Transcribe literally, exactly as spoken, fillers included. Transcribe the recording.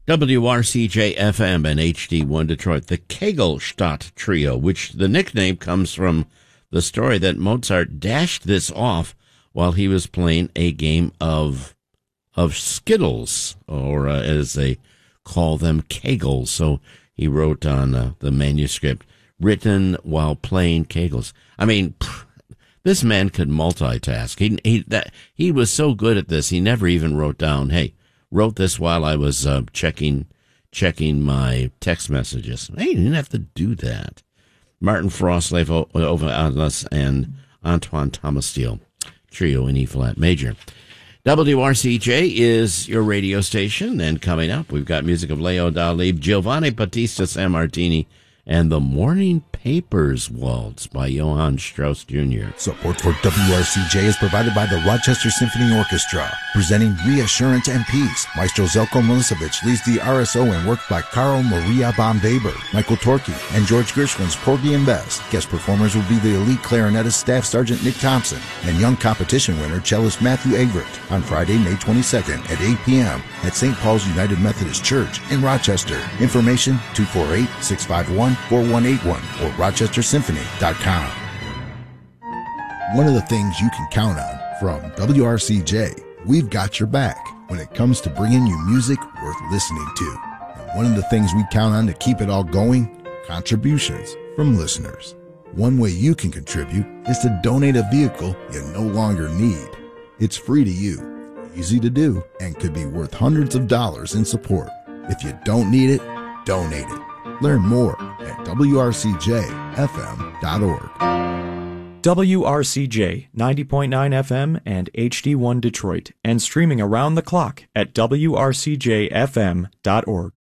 W R C J F M and H D one Detroit, the Kegelstadt Trio, which the nickname comes from the story that Mozart dashed this off while he was playing a game of of Skittles, or uh, as they call them, Kegels. So he wrote on uh, the manuscript, written while playing Kegels. I mean, pff, this man could multitask. He he that he was so good at this. He never even wrote down, "Hey, wrote this while I was uh, checking checking my text messages." Hey, you didn't have to do that. Martin Frost, Leif over Atlas, and Antoine Thomas Steele, trio in E flat major. W R C J is your radio station, and coming up, we've got music of Leo Dalib, Giovanni Battista Sammartini, and the Morning Papers Waltz by Johann Strauss Junior Support for W R C J is provided by the Rochester Symphony Orchestra, presenting Reassurance and Peace. Maestro Zelko Milicevic leads the R S O and worked by Carl Maria von Weber, Michael Torkey, and George Gershwin's Porgy and Bess. Guest performers will be the elite clarinetist Staff Sergeant Nick Thompson and young competition winner cellist Matthew Egbert on Friday, May twenty-second at eight p.m. at Saint Paul's United Methodist Church in Rochester. Information two four eight, six five one, four one eight one or rochester symphony dot com. One of the things you can count on from W R C J, we've got your back when it comes to bringing you music worth listening to. And one of the things we count on to keep it all going, contributions from listeners. One way you can contribute is to donate a vehicle you no longer need. It's free to you, easy to do, and could be worth hundreds of dollars in support. If you don't need it, donate it. Learn more at W R C J F M dot org. W R C J ninety point nine F M and H D one Detroit, and streaming around the clock at W R C J F M dot org.